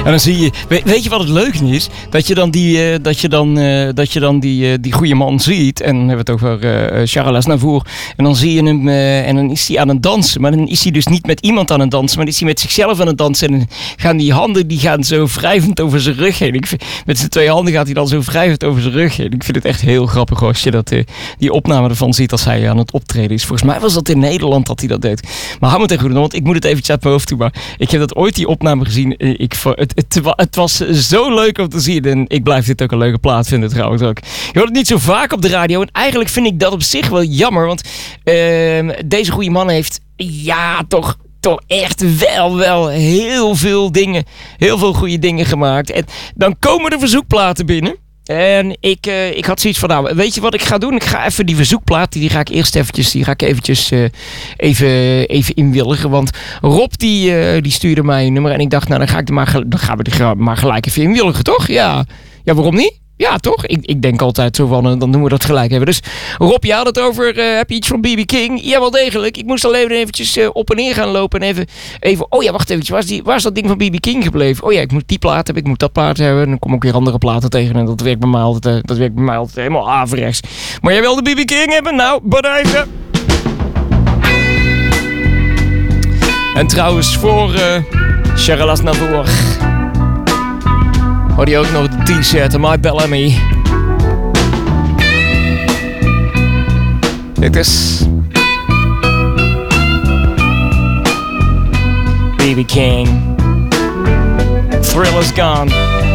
En dan zie je, weet je wat het leuke is? Dat je dan die goede man ziet. En dan hebben we het over Charles Aznavour. En dan zie je hem en dan is hij aan het dansen. Maar dan is hij dus niet met iemand aan het dansen. Maar dan is hij met zichzelf aan het dansen. En dan gaan die handen zo wrijvend over zijn rug heen. Met zijn 2 handen gaat hij dan zo wrijvend over zijn rug heen. Ik vind het echt heel grappig als je die opname ervan ziet als hij aan het optreden is. Volgens mij was dat in Nederland dat hij dat deed. Maar hou me tegen goed, want ik moet het eventjes uit mijn hoofd doen. Maar ik heb dat ooit die opname gezien. Het was zo leuk om te zien. En ik blijf dit ook een leuke plaat vinden trouwens ook. Je hoort het niet zo vaak op de radio. En eigenlijk vind ik dat op zich wel jammer. Want deze goede man heeft toch echt wel heel veel dingen. Heel veel goede dingen gemaakt. En dan komen de verzoekplaten binnen. En ik had zoiets van, nou, weet je wat ik ga doen? Ik ga even die verzoekplaat, die ga ik eventjes inwilligen. Want Rob die stuurde mij een nummer en ik dacht, nou, dan gaan we die maar gelijk even inwilligen, toch? Ja, waarom niet? Ja, toch? Ik denk altijd zo van, dan doen we dat gelijk hebben. Dus Rob, je had het over, heb je iets van B.B. King? Ja, wel degelijk. Ik moest al eventjes op en neer gaan lopen en even oh ja, wacht eventjes, waar is dat ding van B.B. King gebleven? Oh ja, ik moet die plaat hebben, ik moet dat plaat hebben. En dan kom ik weer andere platen tegen en dat werkt bij mij altijd helemaal averechts. Maar jij wilde B.B. King hebben? Nou, bedrijven. En trouwens, voor Charles Aznavour hoor je ook nog de T-shirt My Bellamy. Dit is B.B. King. Thrill is gone.